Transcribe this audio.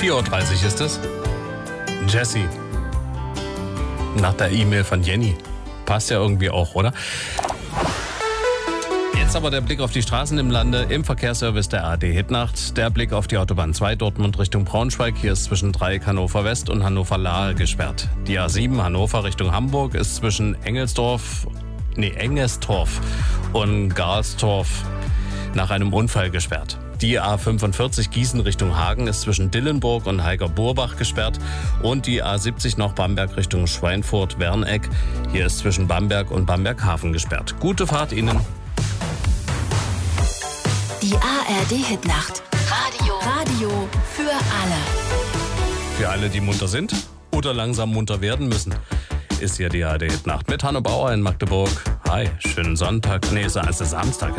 4:30 Uhr ist es. Jessie. Nach der E-Mail von Jenny. Passt ja irgendwie auch, oder? Jetzt aber der Blick auf die Straßen im Lande im Verkehrsservice der ARD Hitnacht. Der Blick auf die Autobahn 2 Dortmund Richtung Braunschweig. Hier ist zwischen Dreieck Hannover West und Hannover Lahe gesperrt. Die A7 Hannover Richtung Hamburg ist zwischen Engestorf und Garlstorf nach einem Unfall gesperrt. Die A45 Gießen Richtung Hagen ist zwischen Dillenburg und Heiger-Burbach gesperrt. Und die A70 noch Bamberg Richtung Schweinfurt-Werneck. Hier ist zwischen Bamberg und Bamberg-Hafen gesperrt. Gute Fahrt Ihnen. Die ARD-Hitnacht. Radio für alle. Für alle, die munter sind oder langsam munter werden müssen, ist hier die ARD-Hitnacht mit Hanno Bauer in Magdeburg. Hi, schönen Sonntag. Nee, es ist Samstag.